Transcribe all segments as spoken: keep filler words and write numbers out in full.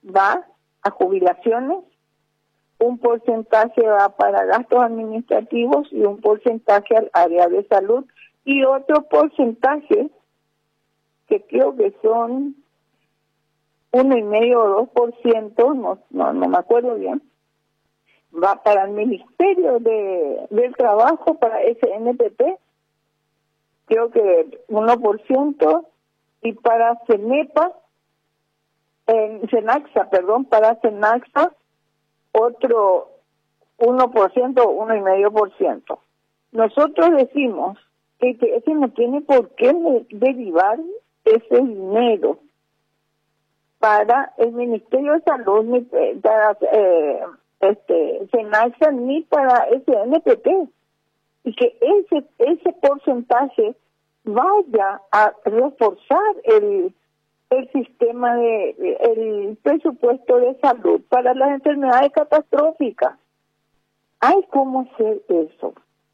va a jubilaciones, un porcentaje va para gastos administrativos y un porcentaje al área de salud y otro porcentaje que creo que son uno y medio o dos por ciento, no, no, no me acuerdo bien, va para el Ministerio de, del Trabajo, para S N P P, creo que uno por ciento, y para CENEPA, en CENAXA, perdón, para CENAXA, otro uno por ciento, uno y medio por ciento. Nosotros decimos que, que ese no tiene por qué derivar ese dinero para el Ministerio de Salud, ni para eh, este CENAXA, ni para S N P P, y que ese ese porcentaje vaya a reforzar el el sistema de el presupuesto de salud para las enfermedades catastróficas. Hay cómo hacer eso.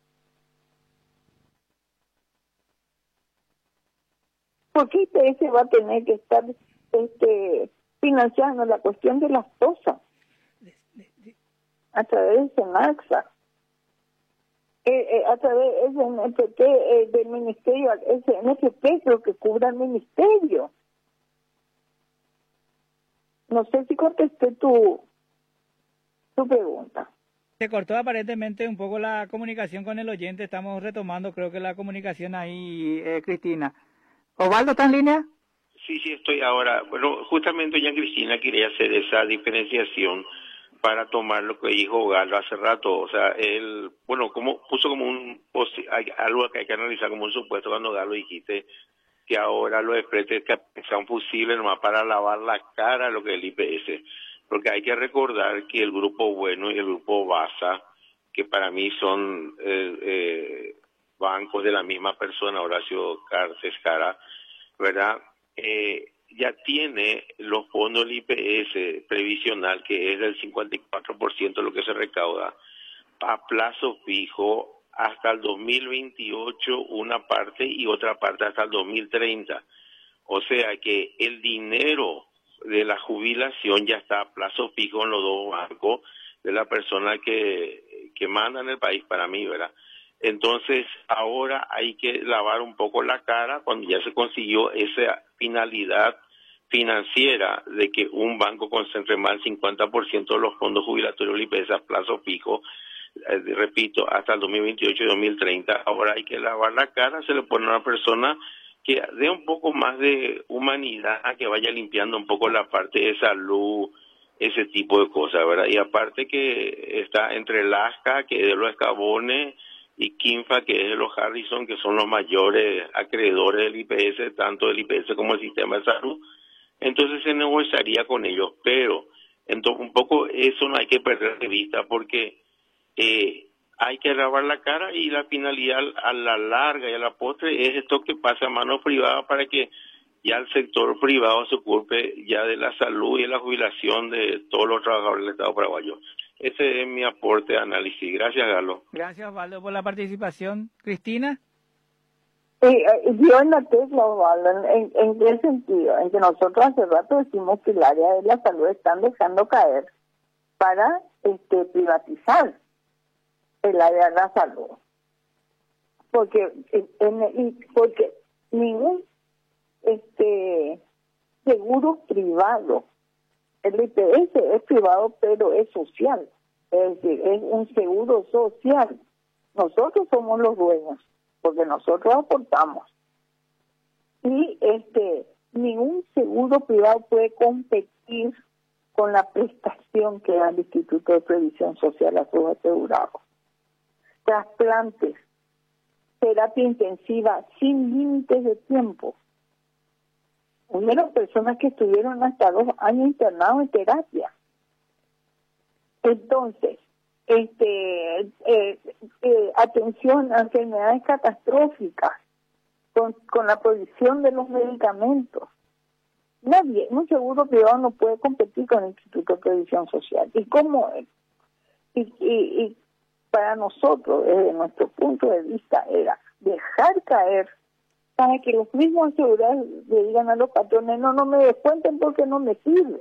¿Por qué I P S va a tener que estar este financiando la cuestión de las cosas a través de SENAXA? Eh, eh, a través de S N P P, eh, del ministerio, S N P P es lo que cubra el ministerio. No sé si contesté tu, tu pregunta. Se cortó aparentemente un poco la comunicación con el oyente. Estamos retomando, creo que la comunicación ahí, eh, Cristina. ¿Osvaldo está en línea? Sí, sí, estoy ahora. Bueno, justamente doña Cristina quería hacer esa diferenciación para tomar lo que dijo Galo hace rato. O sea, él, bueno, como puso como un, algo que hay que analizar como un supuesto cuando Galo dijiste que ahora los expletes son fusibles nomás para lavar la cara a lo que es el I P S. Porque hay que recordar que el Grupo Bueno y el Grupo Baza, que para mí son eh, eh, bancos de la misma persona, Horacio Carces Cara, ¿verdad? Eh, ya tiene los fondos del I P S previsional, que es del cincuenta y cuatro por ciento de lo que se recauda, a plazo fijo hasta el dos mil veintiocho una parte y otra parte hasta el dos mil treinta. O sea que el dinero de la jubilación ya está a plazo fijo en los dos bancos de la persona que, que manda en el país, para mí, ¿verdad? Entonces, ahora hay que lavar un poco la cara cuando ya se consiguió esa finalidad financiera de que un banco concentre más del cincuenta por ciento de los fondos jubilatorios del I P S a plazo fijo, eh, repito, hasta el dos mil veintiocho y dos mil treinta. Ahora hay que lavar la cara, se le pone a una persona que dé un poco más de humanidad, que vaya limpiando un poco la parte de salud, ese tipo de cosas, ¿verdad? Y aparte que está entre Lasca, que es de los Escabones, y Kinfa, que es de los Harrison, que son los mayores acreedores del I P S, tanto del I P S como el sistema de salud. Entonces se negociaría con ellos, pero entonces un poco eso no hay que perder de vista, porque eh, hay que lavar la cara y la finalidad a la larga y a la postre es esto que pasa a manos privadas para que ya el sector privado se ocupe ya de la salud y de la jubilación de todos los trabajadores del Estado paraguayo. Ese es mi aporte de análisis. Gracias, Galo. Gracias, Osvaldo, por la participación. ¿Cristina? Sí, yo en la tecla, Osvaldo, ¿en, en qué sentido? En que nosotros hace rato decimos que el área de la salud están dejando caer para este privatizar el área de la salud. Porque, en, porque ningún este seguro privado, el I P S es privado pero es social, es decir, es un seguro social. Nosotros somos los dueños porque nosotros aportamos, y este ningún seguro privado puede competir con la prestación que da el Instituto de Previsión Social a sus asegurados. Trasplantes, terapia intensiva sin límites de tiempo. Hubieron personas que estuvieron hasta dos años internados en terapia. Entonces, este eh, eh, atención a enfermedades catastróficas con, con la provisión de los medicamentos. Nadie, un seguro privado no puede competir con el Instituto de Previsión Social. ¿Y cómo es? Y, y, y para nosotros, desde nuestro punto de vista, era dejar caer para que los mismos asegurados le digan a los patrones, no, no me descuenten porque no me sirve.